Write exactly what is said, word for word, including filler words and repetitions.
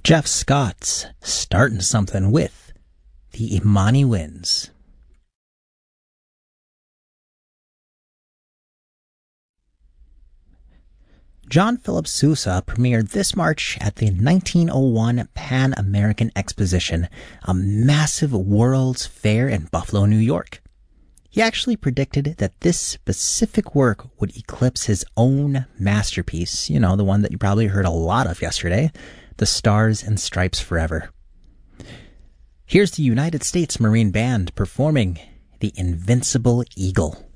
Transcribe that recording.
Jeff Scott's starting something with the Imani Winds. John Philip Sousa premiered this March at the nineteen oh one Pan American Exposition, a massive World's Fair in Buffalo, New York. He actually predicted that this specific work would eclipse his own masterpiece, you know, the one that you probably heard a lot of yesterday, The Stars and Stripes Forever. Here's the United States Marine Band performing The Invincible Eagle.